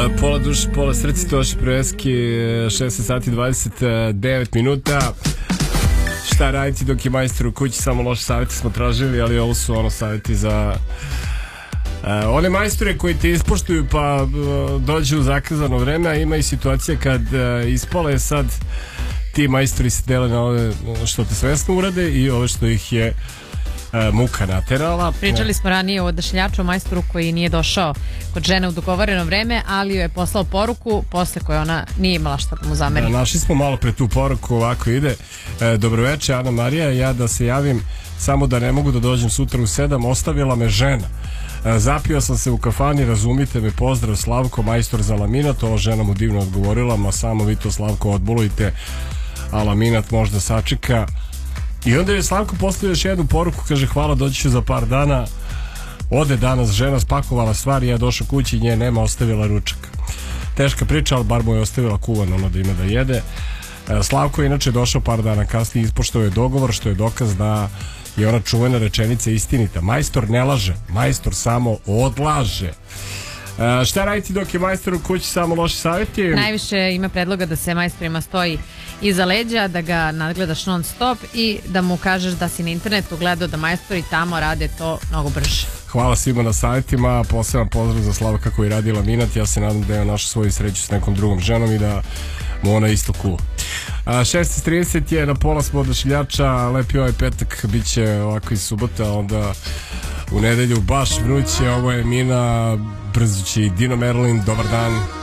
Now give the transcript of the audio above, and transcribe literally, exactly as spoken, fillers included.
Pola duše, pola srce, Toši Preski, šesnaest sati dvadeset devet minuta. Šta raditi dok je majstor u kući? Samo loše savjeti smo tražili, ali ovo su ono savjeti za uh, one majstore koji te ispoštuju pa uh, dođu u zakazano vreme, a ima i situacija kad uh, ispale sad ti majstori se dele na ove što te svesno urade i ove što ih je uh, muka naterala. Pričali smo ranije o odašiljaču majstoru koji nije došao kod žene u dogovoreno vreme, ali joj je poslao poruku posle koje ona nije imala šta da mu zameri. Da, našli smo malo pre tu poruku, ovako ide. E, Dobroveče, Ana Marija, ja da se javim samo da ne mogu da dođem sutra u sedam, ostavila me žena. E, zapio sam se u kafani, razumite me, pozdrav Slavko, majstor za laminat. Ovo žena mu divno odgovorila, ma samo vi to Slavko odbolujte, a laminat možda sačeka. I onda je Slavko postavio još jednu poruku, kaže hvala, doći ću za par dana. Ode danas, žena spakovala stvari, ja došao kući, nje nema, ostavila ručak. Teška priča, ali bar mu je ostavila kuvan ono da ima da jede. Slavko je inače došao par dana kasnije, ispoštovao je dogovor, što je dokaz da je ona čuvena rečenica istinita. Majstor ne laže, majstor samo odlaže. Uh, šta raditi dok je majstor u kući? Samo loši savjeti. Najviše ima predloga da se majstorima stoji iza leđa, da ga nadgledaš non stop i da mu kažeš da si na internetu gledao da majstori tamo rade to mnogo brže. Hvala svima na savjetima, poseban pozdrav za Slavka koji radi laminat. Ja se nadam da je našao svoju sreću s nekom drugom ženom i da mu ona isto cool. šesnaest trideset je, na pola smo odašiljača, lepi ovaj petak, bit će ovako i subota, onda u nedelju baš vruće. Ovo je Mina, brzo će i Dino Merlin, dobar dan.